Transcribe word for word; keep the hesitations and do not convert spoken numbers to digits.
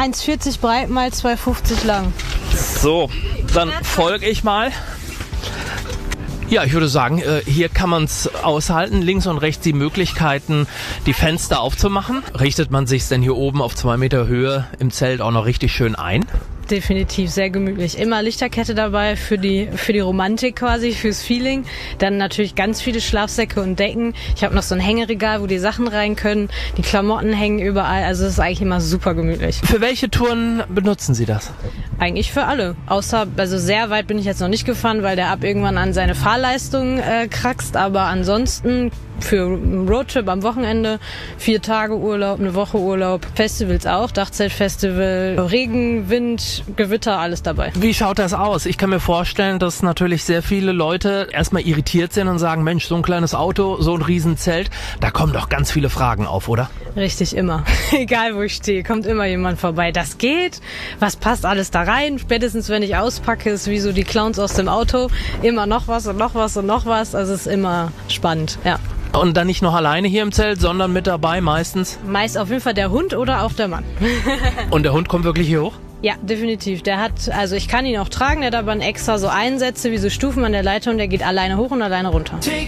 eins vierzig breit mal zwei fünfzig lang. So, dann folge ich mal. Ja, ich würde sagen, hier kann man es aushalten. Links und rechts die Möglichkeiten, die Fenster aufzumachen. Richtet man sich denn hier oben auf zwei Meter Höhe im Zelt auch noch richtig schön ein? Definitiv, sehr gemütlich. Immer Lichterkette dabei für die für die Romantik quasi, fürs Feeling. Dann natürlich ganz viele Schlafsäcke und Decken. Ich habe noch so ein Hängeregal, wo die Sachen rein können. Die Klamotten hängen überall. Also es ist eigentlich immer super gemütlich. Für welche Touren benutzen Sie das? Eigentlich für alle. Außer, also sehr weit bin ich jetzt noch nicht gefahren, weil der ab irgendwann an seine Fahrleistung äh, kraxt. Aber ansonsten für einen Roadtrip am Wochenende, vier Tage Urlaub, eine Woche Urlaub, Festivals auch, Dachzeltfestival, Regen, Wind, Gewitter, alles dabei. Wie schaut das aus? Ich kann mir vorstellen, dass natürlich sehr viele Leute erstmal irritiert sind und sagen, Mensch, so ein kleines Auto, so ein Riesenzelt, da kommen doch ganz viele Fragen auf, oder? Richtig, immer. Egal wo ich stehe, kommt immer jemand vorbei. Das geht? Was passt alles da rein? Spätestens wenn ich auspacke, ist wie so die Clowns aus dem Auto. Immer noch was und noch was und noch was. Also es ist immer spannend, ja. Und dann nicht noch alleine hier im Zelt, sondern mit dabei meistens? Meist auf jeden Fall der Hund oder auch der Mann. Und der Hund kommt wirklich hier hoch? Ja, definitiv. Der hat, also ich kann ihn auch tragen, der hat aber extra so Einsätze wie so Stufen an der Leiter und der geht alleine hoch und alleine runter.